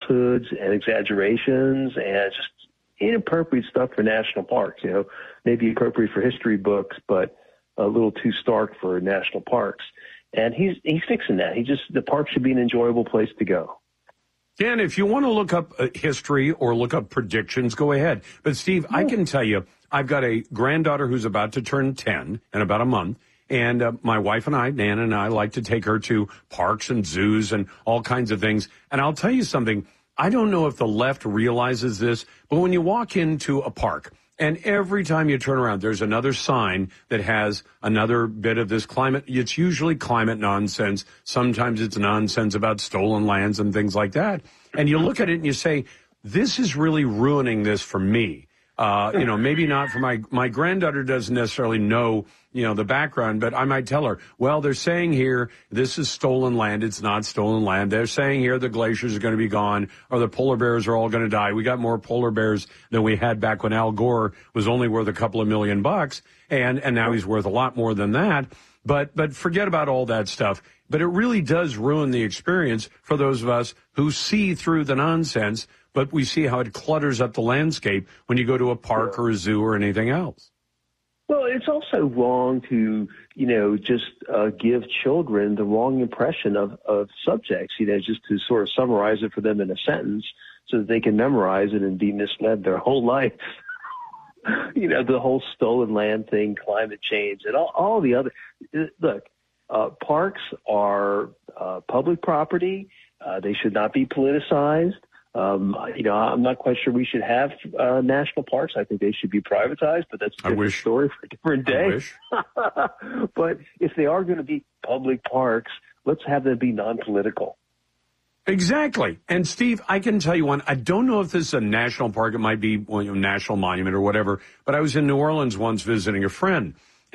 falsehoods and exaggerations and just inappropriate stuff for national parks. Maybe appropriate for history books, but a little too stark for national parks. And he's fixing that. The park should be an enjoyable place to go. Dan, if you want to look up history or look up predictions, go ahead. But, Steve, I can tell you, I've got a granddaughter who's about to turn 10 in about a month. And my wife and I, Nana and I, like to take her to parks and zoos and all kinds of things. And I'll tell you something. I don't know if the left realizes this, but when you walk into a park, and every time you turn around, there's another sign that has another bit of this climate. It's usually climate nonsense. Sometimes it's nonsense about stolen lands and things like that. And you look at it and you say, this is really ruining this for me. Maybe not for my granddaughter doesn't necessarily know, the background, but I might tell her, well, they're saying here, this is stolen land. It's not stolen land. They're saying here the glaciers are going to be gone or the polar bears are all going to die. We got more polar bears than we had back when Al Gore was only worth a couple of $1 million. And now he's worth a lot more than that. But forget about all that stuff. But it really does ruin the experience for those of us who see through the nonsense, but we see how it clutters up the landscape when you go to a park or a zoo or anything else. Well, it's also wrong to, just give children the wrong impression of subjects, just to sort of summarize it for them in a sentence so that they can memorize it and be misled their whole life. The whole stolen land thing, climate change, and all the other. Look, parks are public property. They should not be politicized. I'm not quite sure we should have national parks. I think they should be privatized, but that's a different story for a different day. But if they are going to be public parks, let's have them be non-political. Exactly. And, Steve, I can tell you one. I don't know if this is a national park. It might be a national monument or whatever. But I was in New Orleans once visiting a friend,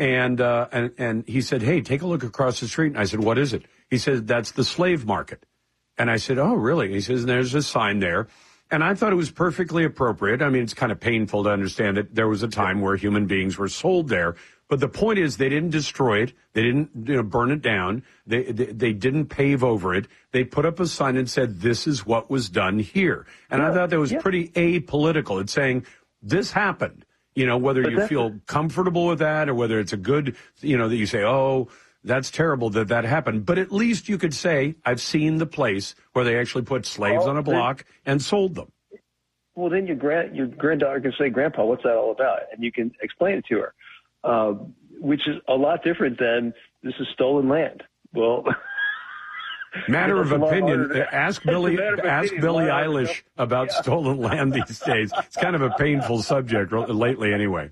and he said, hey, take a look across the street. And I said, what is it? He said, that's the slave market. And I said, oh, really? He says, there's a sign there. And I thought it was perfectly appropriate. I mean, it's kind of painful to understand that there was a time where human beings were sold there. But the point is they didn't destroy it. They didn't burn it down. They didn't pave over it. They put up a sign and said, this is what was done here. And I thought that was pretty apolitical. It's saying this happened, whether you feel comfortable with that or whether it's a good, that you say, oh, that's terrible that happened. But at least you could say, I've seen the place where they actually put slaves on a block and sold them. Well, then your granddaughter can say, Grandpa, what's that all about? And you can explain it to her, which is a lot different than this is stolen land. Well, matter of opinion. Ask Billie Eilish about stolen land these days. It's kind of a painful subject lately anyway.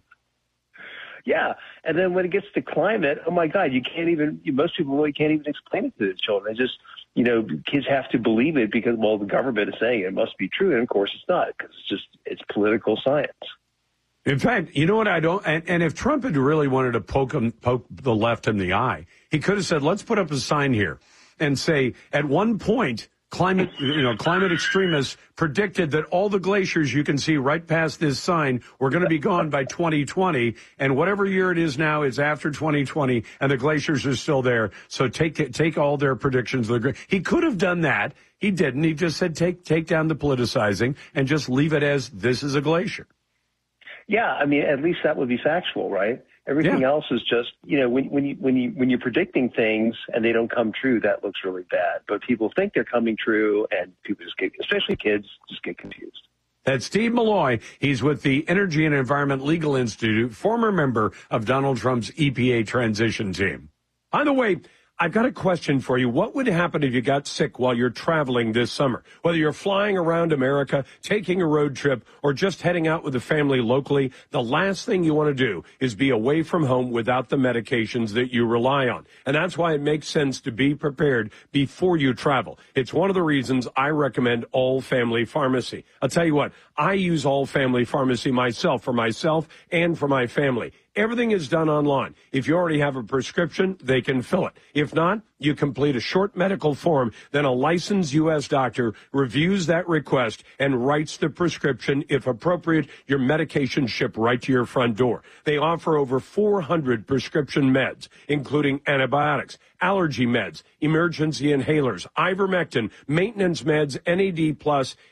Yeah, and then when it gets to climate, oh my God, most people really can't even explain it to the children. They just, kids have to believe it because, well, the government is saying it must be true, and of course it's not because it's political science. In fact, you know what I don't, and if Trump had really wanted to poke the left in the eye, he could have said, let's put up a sign here and say, at one point, climate extremists predicted that all the glaciers you can see right past this sign were going to be gone by 2020, and whatever year it is now is after 2020, and the glaciers are still there. So take all their predictions. He could have done that. He didn't. He just said take down the politicizing and just leave it as this is a glacier. Yeah, I mean, at least that would be factual, right? Everything else is just, when you're predicting things and they don't come true, that looks really bad. But people think they're coming true, and people especially kids, just get confused. That's Steve Milloy. He's with the Energy and Environment Legal Institute, former member of Donald Trump's EPA transition team. By the way, I've got a question for you. What would happen if you got sick while you're traveling this summer? Whether you're flying around America, taking a road trip, or just heading out with the family locally, the last thing you want to do is be away from home without the medications that you rely on. And that's why it makes sense to be prepared before you travel. It's one of the reasons I recommend All Family Pharmacy. I'll tell you what, I use All Family Pharmacy myself, for myself and for my family. Everything is done online. If you already have a prescription, they can fill it. If not, you complete a short medical form, then a licensed U.S. doctor reviews that request and writes the prescription. If appropriate, your medication shipped right to your front door. They offer over 400 prescription meds, including antibiotics, allergy meds, emergency inhalers, ivermectin, maintenance meds, NAD+,